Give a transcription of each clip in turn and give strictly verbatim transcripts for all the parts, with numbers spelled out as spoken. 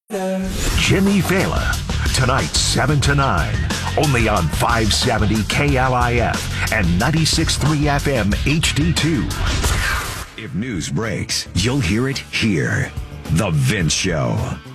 Jimmy Fallon, tonight seven to nine, only on five seventy K L I F and ninety-six point three F M H D two. If news breaks, you'll hear it here. The Vince Show.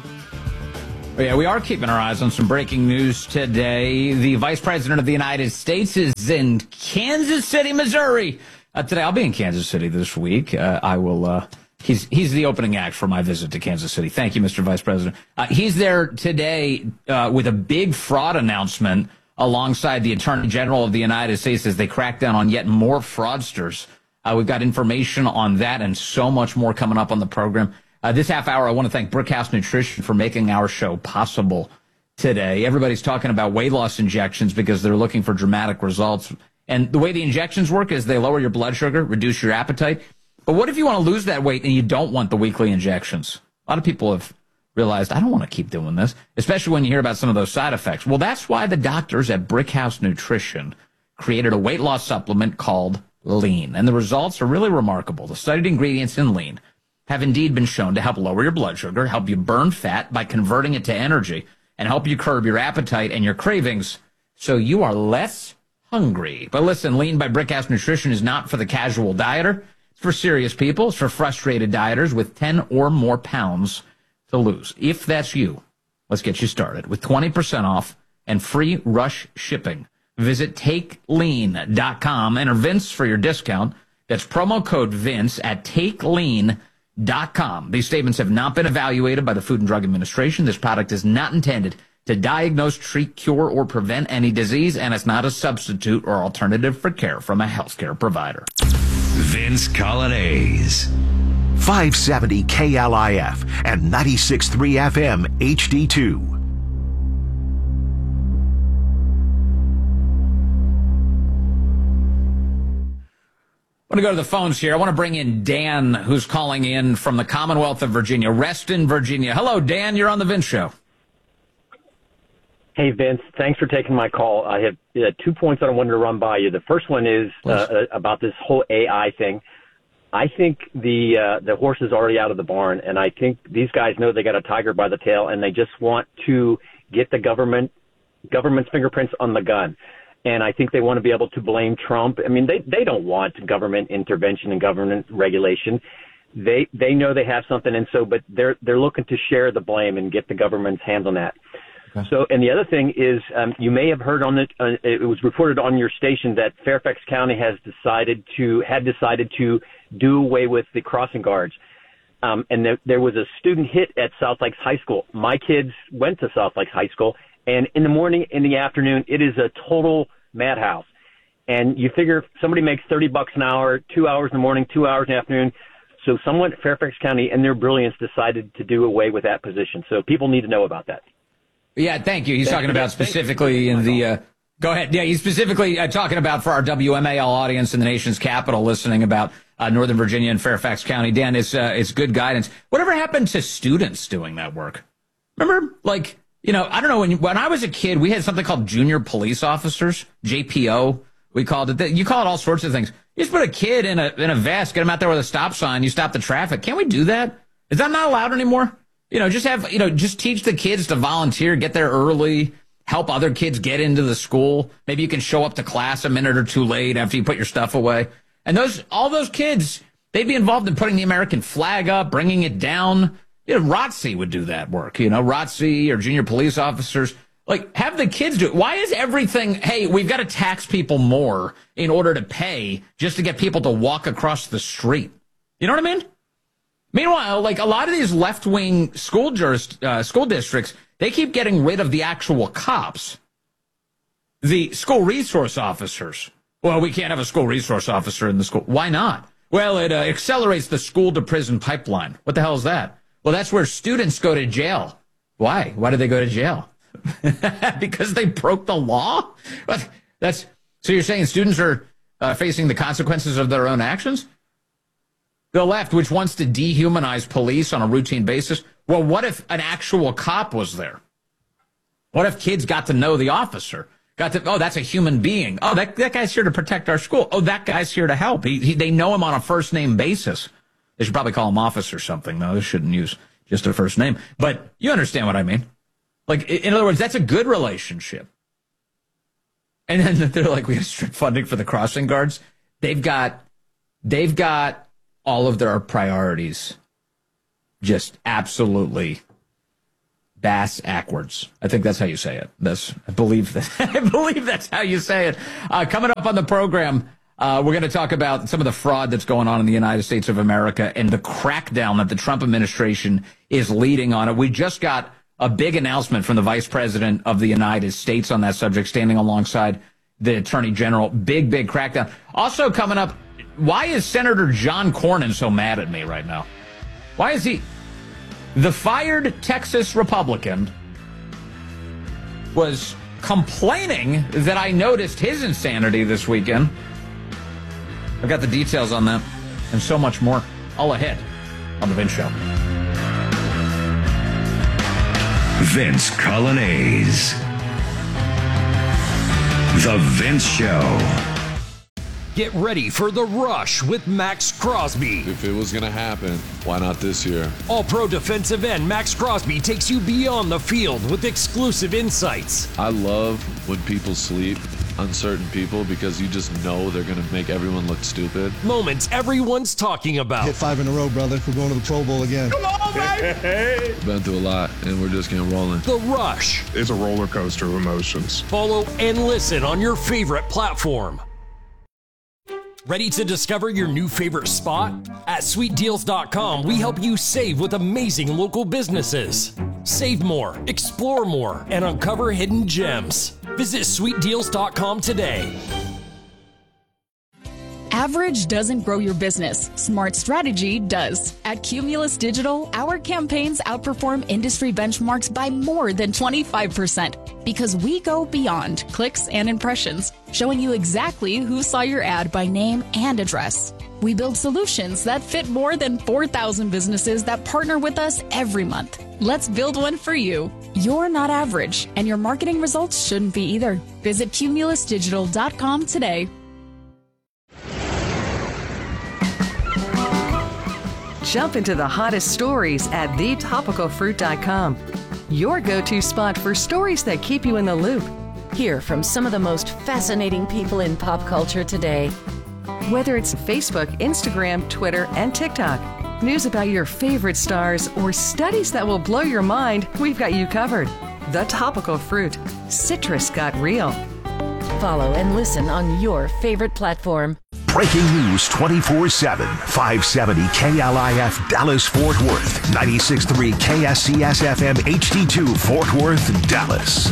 Yeah, we are keeping our eyes on some breaking news today. The Vice President of the United States is in Kansas City, Missouri. Uh, today, I'll be in Kansas City this week. Uh, I will... Uh, He's he's the opening act for my visit to Kansas City. Thank you, Mister Vice President. Uh, he's there today uh, with a big fraud announcement alongside the Attorney General of the United States as they crack down on yet more fraudsters. Uh, we've got information on that and so much more coming up on the program. Uh, this half hour, I want to thank Brickhouse Nutrition for making our show possible today. Everybody's talking about weight loss injections because they're looking for dramatic results. And the way the injections work is they lower your blood sugar, reduce your appetite. But what if you want to lose that weight and you don't want the weekly injections? A lot of people have realized, I don't want to keep doing this, especially when you hear about some of those side effects. Well, that's why the doctors at Brickhouse Nutrition created a weight loss supplement called Lean. And the results are really remarkable. The studied ingredients in Lean have indeed been shown to help lower your blood sugar, help you burn fat by converting it to energy, and help you curb your appetite and your cravings so you are less hungry. But listen, Lean by Brickhouse Nutrition is not for the casual dieter. It's for serious people. It's for frustrated dieters with ten or more pounds to lose. If that's you, let's get you started with twenty percent off and free rush shipping. Visit take lean dot com. Enter Vince for your discount. That's promo code Vince at take lean dot com. These statements have not been evaluated by the Food and Drug Administration. This product is not intended to diagnose, treat, cure, or prevent any disease, and it's not a substitute or alternative for care from a healthcare provider. Vince Colonnese. five seventy K L I F and ninety-six point three F M H D two. I want to go to the phones here. I want to bring in Dan, who's calling in from the Commonwealth of Virginia, Reston, Virginia. Hello, Dan. You're on the Vince Show. Hey, Vince. Thanks for taking my call. I have uh, two points that I wanted to run by you. The first one is uh, about this whole A I thing. I think the uh, the horse is already out of the barn, and I think these guys know they got a tiger by the tail, and they just want to get the government government's fingerprints on the gun. And I think they want to be able to blame Trump. I mean, they, they don't want government intervention and government regulation. They they know they have something, and so but they're they're looking to share the blame and get the government's hands on that. Okay. So, and the other thing is, um, you may have heard on it. Uh, it was reported on your station that Fairfax County has decided to had decided to do away with the crossing guards. Um, and there, there was a student hit at South Lakes High School. My kids went to South Lakes High School, and in the morning, in the afternoon, it is a total madhouse. And you figure somebody makes thirty bucks an hour, two hours in the morning, two hours in the afternoon. So someone at Fairfax County, in their brilliance, decided to do away with that position. So people need to know about that. Yeah, thank you. He's thank talking you. about specifically in the, uh, go ahead. Yeah, he's specifically uh, talking about for our W M A L audience in the nation's capital listening about uh, Northern Virginia and Fairfax County. Dan, it's, uh, it's good guidance. Whatever happened to students doing that work? Remember, like, you know, I don't know, when, when I was a kid, we had something called junior police officers, J P O, we called it. You call it all sorts of things. You just put a kid in a in a vest, get him out there with a stop sign, you stop the traffic. Can't we do that? Is that not allowed anymore? You know, just have, you know, just teach the kids to volunteer, get there early, help other kids get into the school. Maybe you can show up to class a minute or two late after you put your stuff away. And those, all those kids, they'd be involved in putting the American flag up, bringing it down. You know, R O T C would do that work, you know, R O T C or junior police officers. Like, have the kids do it. Why is everything, hey, we've got to tax people more in order to pay just to get people to walk across the street? You know what I mean? Meanwhile, like a lot of these left-wing school jurist, uh, school districts, they keep getting rid of the actual cops, the school resource officers. Well, we can't have a school resource officer in the school. Why not? Well, it uh, accelerates the school-to-prison pipeline. What the hell is that? Well, that's where students go to jail. Why? Why do they go to jail? Because they broke the law? But that's so you're saying students are uh, facing the consequences of their own actions? The left, which wants to dehumanize police on a routine basis. Well, what if an actual cop was there? What if kids got to know the officer? Got to, oh, that's a human being. Oh, that, that guy's here to protect our school. Oh, that guy's here to help. He, he, they know him on a first-name basis. They should probably call him officer something, though. They shouldn't use just a first name. But you understand what I mean. Like, in other words, that's a good relationship. And then they're like, we have strict funding for the crossing guards. They've got, they've got all of their priorities just absolutely bass backwards. I think that's how you say it. That's, I believe that. I believe that's how you say it. Uh, coming up on the program, uh, we're going to talk about some of the fraud that's going on in the United States of America and the crackdown that the Trump administration is leading on it. We just got a big announcement from the Vice President of the United States on that subject, standing alongside the Attorney General. Big, big crackdown. Also coming up, why is Senator John Cornyn so mad at me right now? Why is he? The fired Texas Republican was complaining that I noticed his insanity this weekend. I've got the details on that and so much more all ahead on The Vince Show. Vince Colonnese. The Vince Show. Get ready for The Rush with Max Crosby. If it was going to happen, why not this year? All-pro defensive end Max Crosby takes you beyond the field with exclusive insights. I love when people sleep on certain people because you just know they're going to make everyone look stupid. Moments everyone's talking about. Hit five in a row, brother. We're going to the Pro Bowl again. Come on, baby! Been through a lot, and we're just getting rolling. The Rush. It's a roller coaster of emotions. Follow and listen on your favorite platform. Ready to discover your new favorite spot? At sweet deals dot com, we help you save with amazing local businesses. Save more, explore more, and uncover hidden gems. Visit sweet deals dot com today. Average doesn't grow your business. Smart strategy does. At Cumulus Digital, our campaigns outperform industry benchmarks by more than twenty-five percent because we go beyond clicks and impressions, showing you exactly who saw your ad by name and address. We build solutions that fit more than four thousand businesses that partner with us every month. Let's build one for you. You're not average, and your marketing results shouldn't be either. Visit cumulus digital dot com today. Jump into the hottest stories at the topical fruit dot com. Your go-to spot for stories that keep you in the loop. Hear from some of the most fascinating people in pop culture today. Whether it's Facebook, Instagram, Twitter, and TikTok, news about your favorite stars, or studies that will blow your mind, we've got you covered. The Topical Fruit. Citrus got real. Follow and listen on your favorite platform. Breaking news twenty-four seven, five seventy K L I F Dallas Fort Worth, ninety-six point three K S C S F M H D two Fort Worth, Dallas.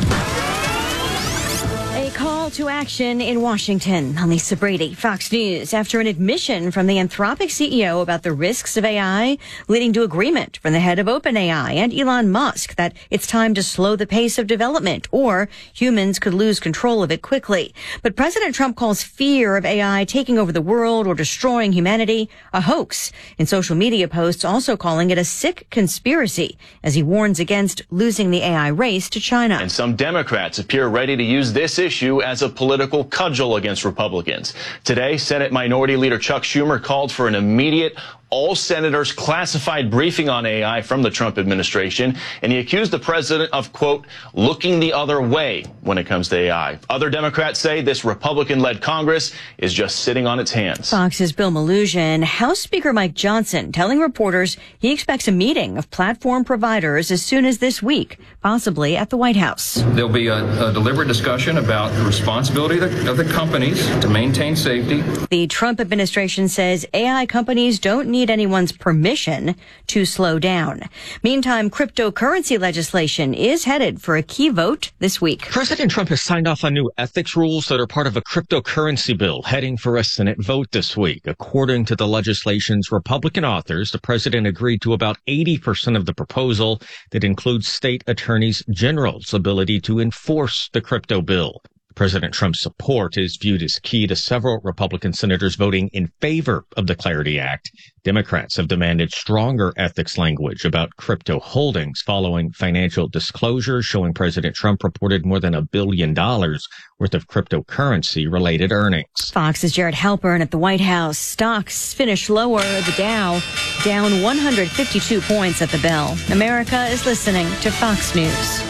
A call to action in Washington. I'm Lisa Brady, Fox News. After an admission from the Anthropic C E O about the risks of A I, leading to agreement from the head of OpenAI and Elon Musk that it's time to slow the pace of development or humans could lose control of it quickly. But President Trump calls fear of A I taking over the world or destroying humanity a hoax. In social media posts also calling it a sick conspiracy as he warns against losing the A I race to China. And some Democrats appear ready to use this issue as a political cudgel against Republicans. Today, Senate Minority Leader Chuck Schumer called for an immediate all senators classified briefing on A I from the Trump administration, and he accused the president of, quote, looking the other way when it comes to A I. Other Democrats say this Republican-led Congress is just sitting on its hands. Fox's Bill Melugin, House Speaker Mike Johnson telling reporters he expects a meeting of platform providers as soon as this week, possibly at the White House. There'll be a, a deliberate discussion about the responsibility of the, of the companies to maintain safety. The Trump administration says A I companies don't need anyone's permission to slow down. Meantime, cryptocurrency legislation is headed for a key vote this week. President Trump has signed off on new ethics rules that are part of a cryptocurrency bill heading for a Senate vote this week. According to the legislation's Republican authors, the president agreed to about eighty percent of the proposal that includes state attorneys general's ability to enforce the crypto bill. President Trump's support is viewed as key to several Republican senators voting in favor of the Clarity Act. Democrats have demanded stronger ethics language about crypto holdings following financial disclosures showing President Trump reported more than a billion dollars worth of cryptocurrency-related earnings. Fox's Jared Halpern at the White House. Stocks finish lower. The Dow down one hundred fifty-two points at the bell. America is listening to Fox News.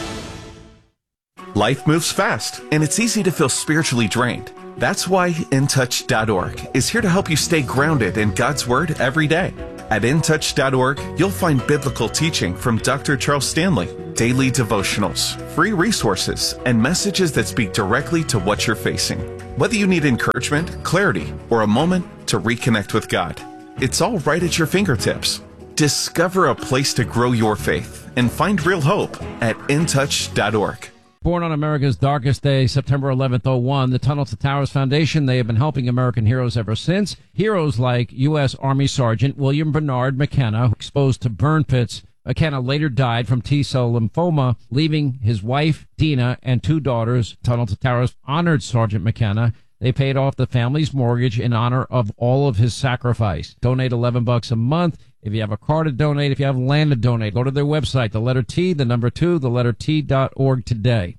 Life moves fast, and it's easy to feel spiritually drained. That's why In Touch dot org is here to help you stay grounded in God's Word every day. At In Touch dot org, you'll find biblical teaching from Doctor Charles Stanley, daily devotionals, free resources, and messages that speak directly to what you're facing. Whether you need encouragement, clarity, or a moment to reconnect with God, it's all right at your fingertips. Discover a place to grow your faith and find real hope at In Touch dot org. Born on America's darkest day, September eleventh, oh one, the Tunnel to Towers Foundation, they have been helping American heroes ever since. Heroes like U S. Army Sergeant William Bernard McKenna, exposed to burn pits. McKenna later died from T-cell lymphoma, leaving his wife, Dina, and two daughters. Tunnel to Towers honored Sergeant McKenna. They paid off the family's mortgage in honor of all of his sacrifice. Donate eleven bucks a month. If you have a car to donate, if you have land to donate, go to their website, the letter T, the number two, the letter T dot org today.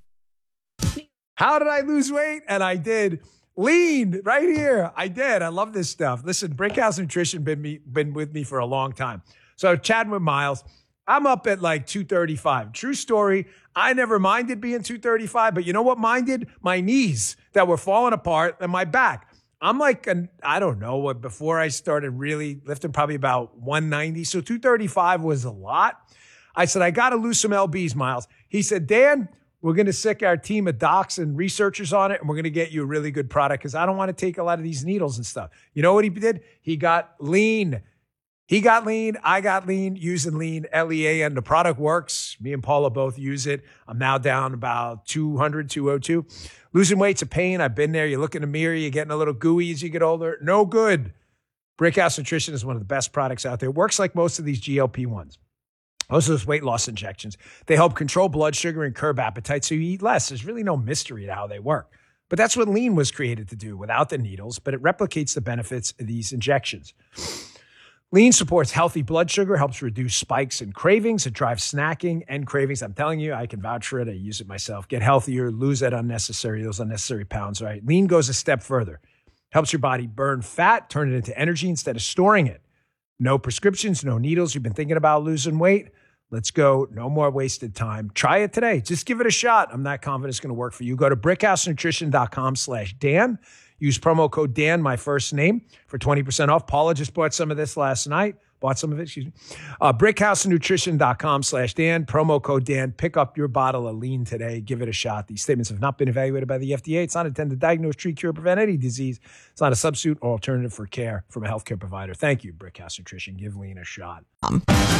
How did I lose weight? And I did. Lean right here. I did. I love this stuff. Listen, Brickhouse Nutrition been me, been with me for a long time. So chatting with Miles, I'm up at like two thirty-five. True story. I never minded being two thirty-five, but you know what minded? My knees that were falling apart and my back. I'm like, an, I don't know, what before I started really lifting, probably about one ninety. So two thirty-five was a lot. I said, I got to lose some L Bs, Miles. He said, Dan, we're going to sick our team of docs and researchers on it, and we're going to get you a really good product because I don't want to take a lot of these needles and stuff. You know what he did? He got lean. He got lean. I got lean using lean, L E A N. The product works. Me and Paula both use it. I'm now down about two hundred, two oh two. Losing weight's a pain. I've been there. You look in the mirror, you're getting a little gooey as you get older. No good. Brickhouse Nutrition is one of the best products out there. It works like most of these G L P ones. Most of those weight loss injections. They help control blood sugar and curb appetite so you eat less. There's really no mystery to how they work. But that's what lean was created to do without the needles, but it replicates the benefits of these injections. Lean supports healthy blood sugar, helps reduce spikes and cravings. It drives snacking and cravings. I'm telling you, I can vouch for it. I use it myself. Get healthier, lose that unnecessary, those unnecessary pounds, right? Lean goes a step further. Helps your body burn fat, turn it into energy instead of storing it. No prescriptions, no needles. You've been thinking about losing weight? Let's go. No more wasted time. Try it today. Just give it a shot. I'm not confident it's going to work for you. Go to brickhousenutrition.com slash Dan. Use promo code Dan, my first name, for twenty percent off. Paula just bought some of this last night. Bought some of it, excuse me. Uh, brickhousenutrition.com slash Dan. Promo code Dan. Pick up your bottle of lean today. Give it a shot. These statements have not been evaluated by the F D A. It's not intended to diagnose, treat, cure, prevent any disease. It's not a substitute or alternative for care from a healthcare provider. Thank you, Brickhouse Nutrition. Give lean a shot. From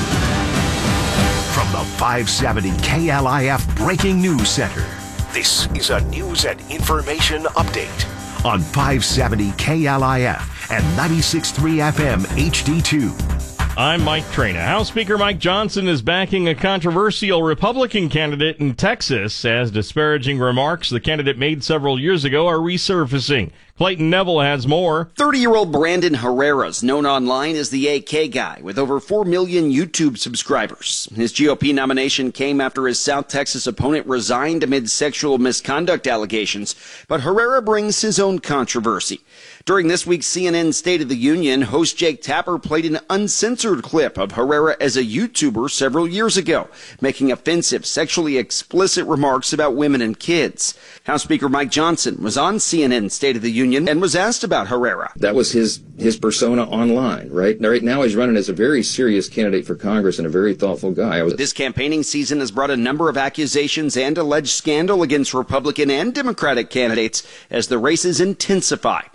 the five seventy K L I F Breaking News Center, this is a news and information update on five seventy K L I F and ninety-six point three F M H D two. I'm Mike Traina. House Speaker Mike Johnson is backing a controversial Republican candidate in Texas as disparaging remarks the candidate made several years ago are resurfacing. Clayton Neville has more. thirty-year-old Brandon Herrera's known online as the A K guy with over four million YouTube subscribers. His G O P nomination came after his South Texas opponent resigned amid sexual misconduct allegations, but Herrera brings his own controversy. During this week's C N N State of the Union, host Jake Tapper played an uncensored clip of Herrera as a YouTuber several years ago, making offensive, sexually explicit remarks about women and kids. House Speaker Mike Johnson was on C N N State of the Union and was asked about Herrera. That was his his persona online, right? Right now he's running as a very serious candidate for Congress and a very thoughtful guy. Was- this campaigning season has brought a number of accusations and alleged scandal against Republican and Democratic candidates as the races intensify.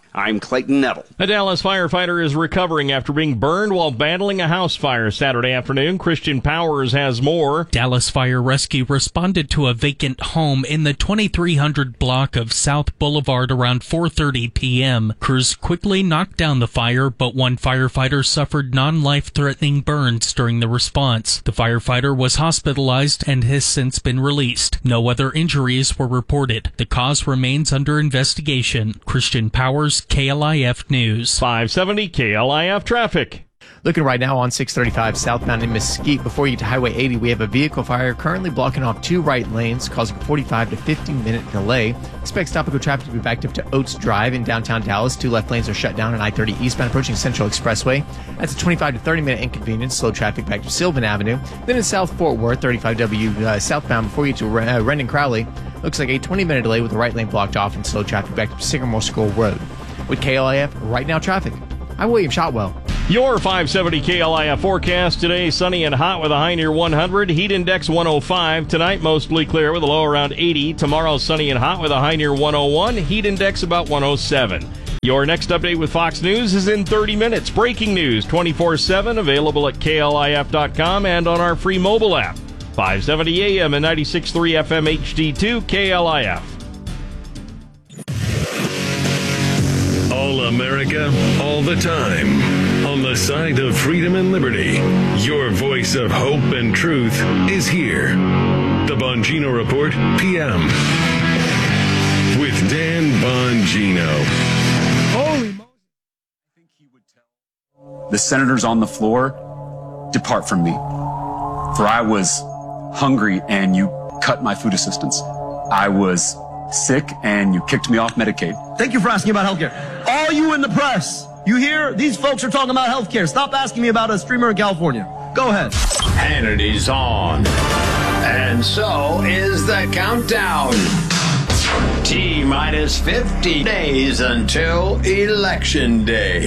I'm Clayton Neville. A Dallas firefighter is recovering after being burned while battling a house fire Saturday afternoon. Christian Powers has more. Dallas Fire Rescue responded to a vacant home in the twenty-three hundred block of South Boulevard around four thirty p.m. Crews quickly knocked down the fire, but one firefighter suffered non-life-threatening burns during the response. The firefighter was hospitalized and has since been released. No other injuries were reported. The cause remains under investigation. Christian Powers, K L I F News. five seventy K L I F traffic. Looking right now on six thirty-five southbound in Mesquite. Before you get to Highway eighty, we have a vehicle fire currently blocking off two right lanes, causing a forty-five to fifty minute delay. Expect stop-and-go traffic to be backed up to Oates Drive in downtown Dallas. Two left lanes are shut down on I thirty eastbound approaching Central Expressway. That's a twenty-five to thirty minute inconvenience. Slow traffic back to Sylvan Avenue. Then in South Fort Worth, thirty-five W uh, southbound before you get to uh, Rendon Crowley. Looks like a twenty minute delay with the right lane blocked off and slow traffic back to Sycamore School Road. With K L I F Right Now Traffic, I'm William Shotwell. Your five seventy K L I F forecast today, sunny and hot with a high near one hundred. Heat index one oh five. Tonight, mostly clear with a low around eighty. Tomorrow, sunny and hot with a high near one oh one. Heat index about one oh seven. Your next update with Fox News is in thirty minutes. Breaking news twenty-four seven, available at K L I F dot com and on our free mobile app. five seventy A M and ninety-six point three F M H D two, K L I F. All America, all the time. On the side of freedom and liberty, your voice of hope and truth is here. The Bongino Report, P M. With Dan Bongino. Holy The senators on the floor, depart from me. For I was hungry and you cut my food assistance. I was sick and you kicked me off Medicaid. Thank you for asking about healthcare. All you in the press, you hear? These folks are talking about healthcare. Stop asking me about a streamer in California. Go ahead. Hannity's on. And so is the countdown. T minus fifty days until Election Day.